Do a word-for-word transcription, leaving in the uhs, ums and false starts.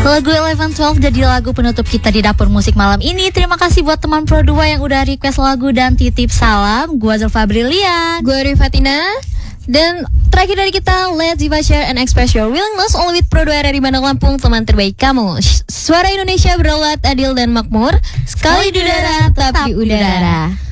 Lagu Eleven Twelve jadi lagu penutup kita di dapur musik malam ini. Terima kasih buat teman Pro dua yang udah request lagu dan titip salam. Gua Zulfa Brilian, Gue Rifatina. Dan terakhir dari kita, let's Diva share and express your willingness only with Pro dua R R I Bandung Lampung, teman terbaik kamu. Suara Indonesia berdaulat, adil dan makmur. Sekali di udara, tapi udara.